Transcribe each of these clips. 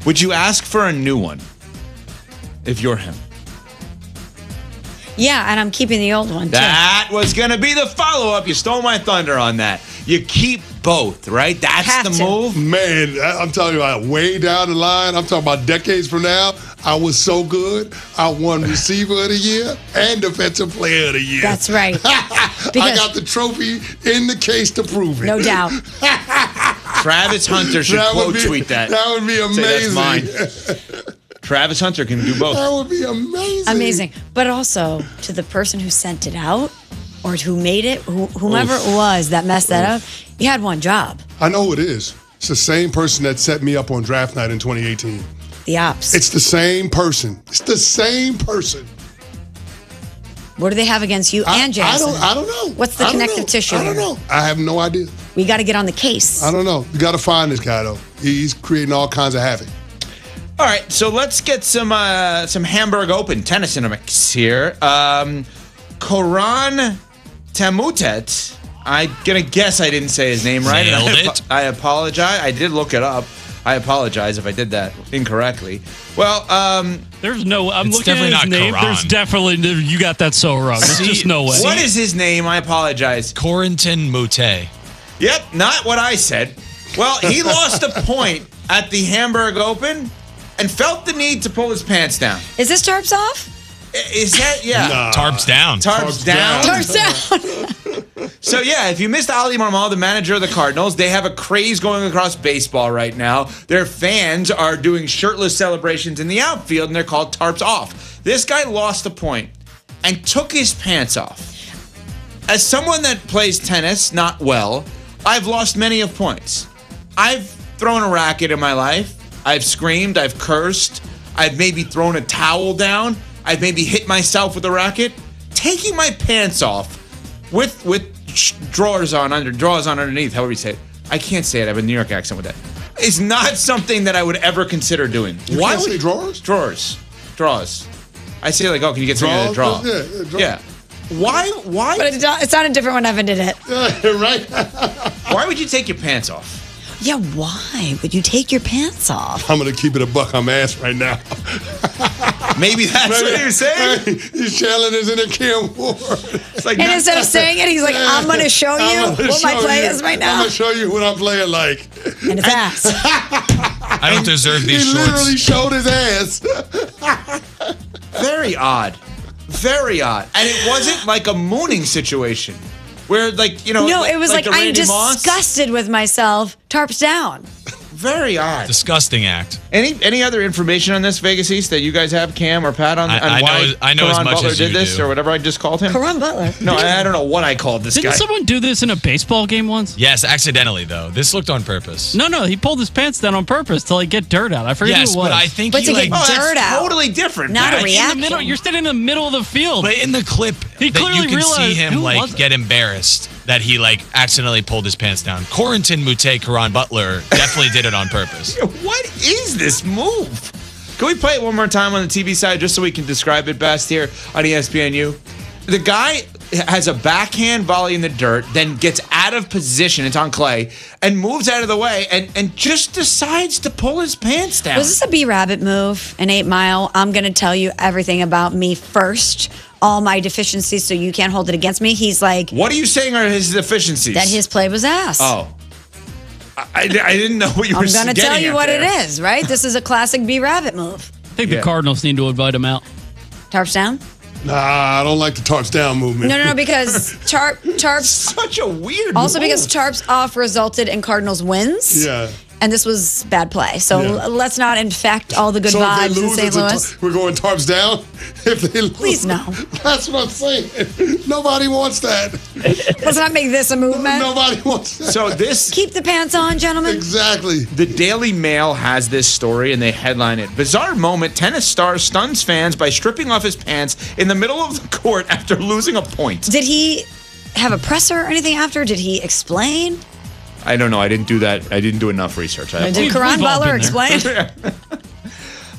Would you ask for a new one if you're him? Yeah, and I'm keeping the old one, too. That was going to be the follow-up. You stole my thunder on that. You keep both, right? That's Have the to. move? Man, I'm telling you, way down the line, I'm talking about decades from now, I was so good. I won Receiver of the Year and Defensive Player of the Year. That's right. I got the trophy in the case to prove it. No doubt. Travis Hunter should quote tweet that. That would be amazing. Say that's mine. Travis Hunter can do both. That would be amazing. Amazing. But also, to the person who sent it out or who made it, whomever it was that messed that up, you had one job. I know who it is. It's the same person that set me up on draft night in 2018. The ops. It's the same person. It's the same person. What do they have against you and Jason? I don't know. What's the connective tissue I don't here? know. I have no idea. We got to get on the case. I don't know. You got to find this guy, though. He's creating all kinds of havoc. All right, so let's get some Hamburg Open tennis in a mix here. Koran Tamutet. I'm going to guess I didn't say his name right. Nailed it. I apologize. I did look it up. I apologize if I did that incorrectly. Well, there's no. I'm It's looking at definitely his not name. Koran. There's definitely you got that so wrong. There's just no way. what is his name? I apologize. Corentin Moutet. Yep, not what I said. Well, he lost a point at the Hamburg Open and felt the need to pull his pants down. Is this tarps off? Is that, yeah. Nah. Tarps down. Tarps down. Tarps down. So, yeah, if you missed Ali Marmol, the manager of the Cardinals, they have a craze going across baseball right now. Their fans are doing shirtless celebrations in the outfield, and they're called tarps off. This guy lost a point and took his pants off. As someone that plays tennis not well, I've lost many of points. I've thrown a racket in my life. I've screamed. I've cursed. I've maybe thrown a towel down. I've maybe hit myself with a racket. Taking my pants off with drawers on underneath, however you say it. I can't say it. I have a New York accent with that. It's not something that I would ever consider doing. Why would you say drawers? Drawers. I say like, oh, can you get something to draw? Yeah, draw. Yeah. Why? But it sounded different when Evan did it. Right? Why would you take your pants off? Yeah, why would you take your pants off? I'm going to keep it a buck. I'm ass right now. Maybe that's what he was saying. He's channeling his inner Kim Ward. It's like, And instead of saying it, he's like, I'm going to show you what my play is right I'm now. going to show you what I'm playing like. And it's ass. I don't deserve these He shorts. literally showed his ass. very odd. Very odd. And it wasn't like a mooning situation where, like, you know. No, it was like the I'm Randy Moss. disgusted with myself. Tarps down. Very odd. Disgusting act. Any other information on this, Vegas East, that you guys have, Cam or Pat, on I why know as Caron much Butler as you did this do. or whatever I just called him? Caron Butler. No, I don't know what I called this Didn't guy. someone do this in a baseball game once? Yes, accidentally though. This looked on purpose. No, he pulled his pants down on purpose to like get dirt out. I forget Yes, who it was. but I think But he to like. get Oh, dirt that's out. totally different. Not a Pat. reaction. in the middle, you're standing in the middle of the field. But in the clip, He that clearly you can see realized him who like was it? get embarrassed that he like accidentally pulled his pants down. Corentin Moutet, Caron Butler definitely did it on purpose. What is this move? Can we play it one more time on the TV side just so we can describe it best here on ESPNU? The guy has a backhand volley in the dirt, then gets out of position, it's on clay, and moves out of the way and just decides to pull his pants down. Was this a B-Rabbit move, an 8 Mile? I'm going to tell you everything about me first, all my deficiencies, so you can't hold it against me. He's like, What are you saying are his deficiencies? that his play was ass. Oh. I didn't know what you were I'm getting going to tell you at what there. it is, right? This is a classic B-Rabbit move. I think Yeah. the Cardinals need to invite him out. Tarps down? Nah, I don't like the tarps down movement. No, because Tarps... Such a weird Also move. because Tarps off resulted in Cardinals wins. Yeah. And this was bad play. So Yeah. let's not infect all the good So if vibes they in lose, St. Louis. we're going tarps down? If they lose, Please no. That's what I'm saying. Nobody wants that. Let's not make this a movement. Nobody wants that. So this... Keep the pants on, gentlemen. Exactly. The Daily Mail has this story and they headline it. Bizarre moment, tennis star stuns fans by stripping off his pants in the middle of the court after losing a point. Did he have a presser or anything after? Did he explain? I don't know. I didn't do that. I didn't do enough research. Did Caron we've all Butler been there. explain?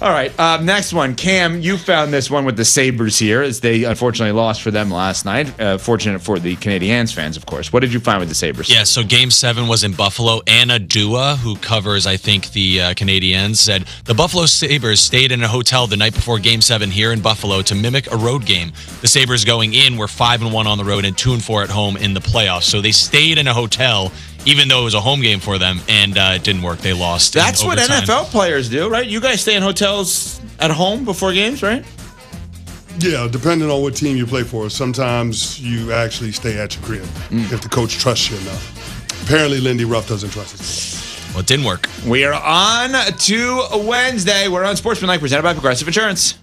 All right, next one. Cam, you found this one with the Sabres here, as they unfortunately lost for them last night. Fortunate for the Canadiens fans, of course. What did you find with the Sabres? Yeah, so Game 7 was in Buffalo. Anna Dua, who covers, I think, the Canadiens, said the Buffalo Sabres stayed in a hotel the night before Game 7 here in Buffalo to mimic a road game. The Sabres going in were 5-1 on the road and 2-4 at home in the playoffs. So they stayed in a hotel, even though it was a home game for them, and it didn't work. They lost. That's what overtime. NFL players do, right? You guys stay in hotels at home before games, right? Yeah, depending on what team you play for. Sometimes you actually stay at your crib if the coach trusts you enough. Apparently, Lindy Ruff doesn't trust his team. Well, it didn't work. We are on to Wednesday. We're on Sportsmanlike, presented by Progressive Insurance.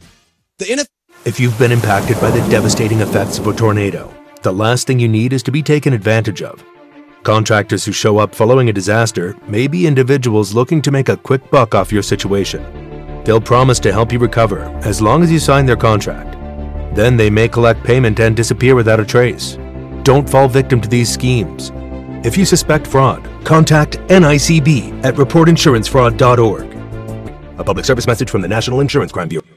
If you've been impacted by the devastating effects of a tornado, the last thing you need is to be taken advantage of. Contractors who show up following a disaster may be individuals looking to make a quick buck off your situation. They'll promise to help you recover as long as you sign their contract. Then they may collect payment and disappear without a trace. Don't fall victim to these schemes. If you suspect fraud, contact NICB at reportinsurancefraud.org. A public service message from the National Insurance Crime Bureau.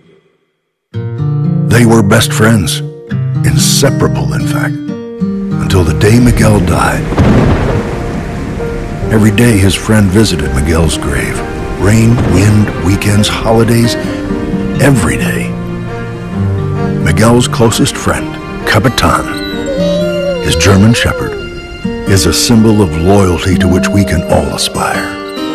They were best friends, inseparable in fact, until the day Miguel died. Every day his friend visited Miguel's grave. Rain, wind, weekends, holidays, every day. Miguel's closest friend, Capitan, his German Shepherd, is a symbol of loyalty to which we can all aspire.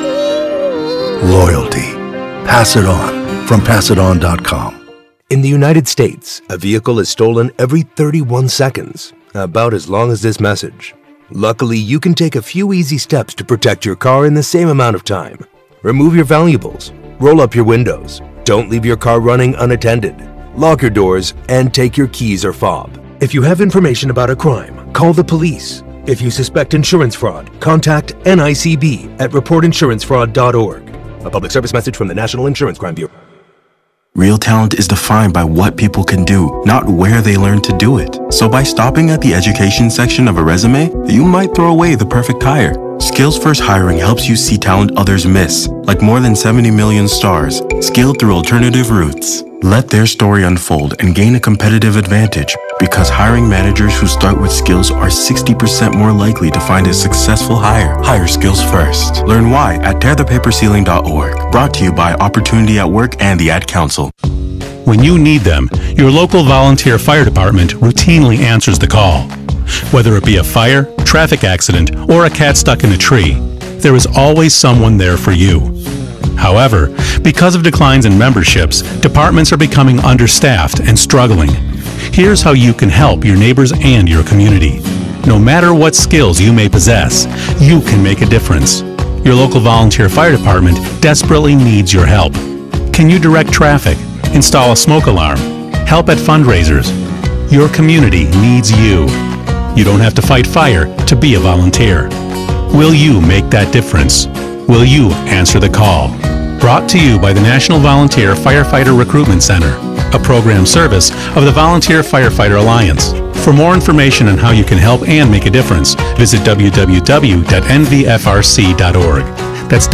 Loyalty. Pass it on from passiton.com. In the United States, a vehicle is stolen every 31 seconds, about as long as this message. Luckily, you can take a few easy steps to protect your car in the same amount of time. Remove your valuables, roll up your windows, don't leave your car running unattended, lock your doors, and take your keys or fob. If you have information about a crime, call the police. If you suspect insurance fraud, contact NICB at reportinsurancefraud.org. A public service message from the National Insurance Crime Bureau. Real talent is defined by what people can do, not where they learn to do it. So by stopping at the education section of a resume, you might throw away the perfect hire. Skills First Hiring helps you see talent others miss, like more than 70 million stars, scaled through alternative routes. Let their story unfold and gain a competitive advantage, because hiring managers who start with skills are 60% more likely to find a successful hire. Hire skills first. Learn why at tearthepaperceiling.org. Brought to you by Opportunity at Work and the Ad Council. When you need them, your local volunteer fire department routinely answers the call. Whether it be a fire, traffic accident, or a cat stuck in a tree, there is always someone there for you. However, because of declines in memberships, departments are becoming understaffed and struggling. Here's how you can help your neighbors and your community. No matter what skills you may possess, you can make a difference. Your local volunteer fire department desperately needs your help. Can you direct traffic, install a smoke alarm, help at fundraisers? Your community needs you. You don't have to fight fire to be a volunteer. Will you make that difference? Will you answer the call? Brought to you by the National Volunteer Firefighter Recruitment Center, a program service of the Volunteer Firefighter Alliance. For more information on how you can help and make a difference, visit www.nvfrc.org. That's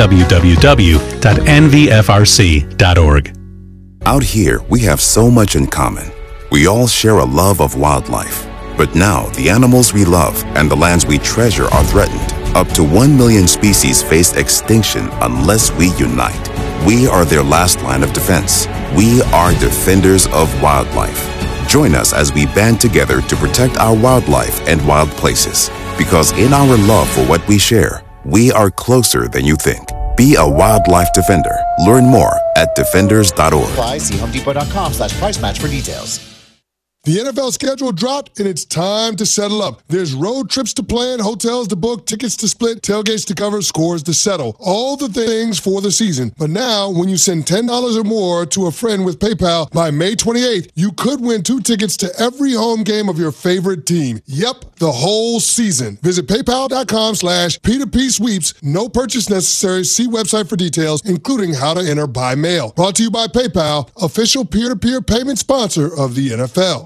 www.nvfrc.org. Out here, we have so much in common. We all share a love of wildlife. But now, the animals we love and the lands we treasure are threatened. Up to 1 million species face extinction unless we unite. We are their last line of defense. We are defenders of wildlife. Join us as we band together to protect our wildlife and wild places. Because in our love for what we share, we are closer than you think. Be a wildlife defender. Learn more at defenders.org. See HomeDepot.com/price match for details. The NFL schedule dropped, and it's time to settle up. There's road trips to plan, hotels to book, tickets to split, tailgates to cover, scores to settle. All the things for the season. But now, when you send $10 or more to a friend with PayPal by May 28th, you could win 2 tickets to every home game of your favorite team. Yep, the whole season. Visit paypal.com/P2P sweeps. No purchase necessary. See website for details, including how to enter by mail. Brought to you by PayPal, official peer-to-peer payment sponsor of the NFL.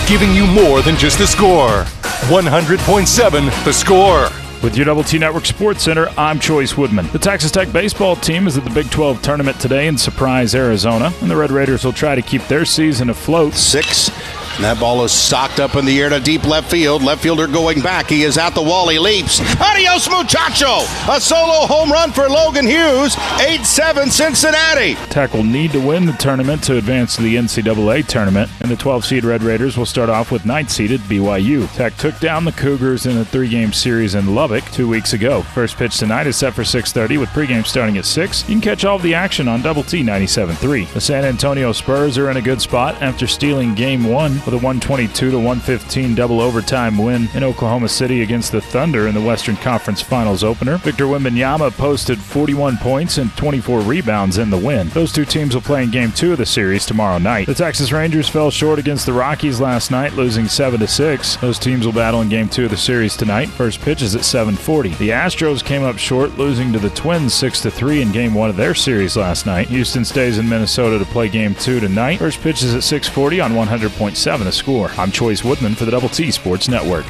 giving you more than just the score. 100.7 The Score. With your Double T Network Sports Center, I'm Choice Woodman. The Texas Tech baseball team is at the Big 12 tournament today in Surprise, Arizona, and the Red Raiders will try to keep their season afloat. 6. And that ball is socked up in the air to deep left field. Left fielder going back. He is at the wall. He leaps. Adios, muchacho! A solo home run for Logan Hughes. 8-7 Cincinnati. Tech will need to win the tournament to advance to the NCAA tournament, and the 12-seed Red Raiders will start off with 9th-seeded BYU. Tech took down the Cougars in a 3-game series in Lubbock 2 weeks ago. First pitch tonight is set for 6:30 with pregame starting at 6. You can catch all of the action on Double T 97.3. The San Antonio Spurs are in a good spot after stealing Game 1 with a 122-115 double overtime win in Oklahoma City against the Thunder in the Western Conference Finals opener. Victor Wembanyama posted 41 points and 24 rebounds in the win. Those two teams will play in Game 2 of the series tomorrow night. The Texas Rangers fell short against the Rockies last night, losing 7-6. Those teams will battle in Game 2 of the series tonight. First pitch is at 7:40. The Astros came up short, losing to the Twins 6-3 in Game 1 of their series last night. Houston stays in Minnesota to play Game 2 tonight. First pitch is at 6:40 on 100.7 The Score. I'm Choice Woodman for the Double T Sports Network.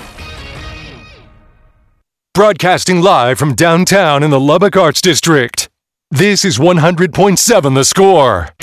Broadcasting live from downtown in the Lubbock Arts District. This is 100.7 The Score.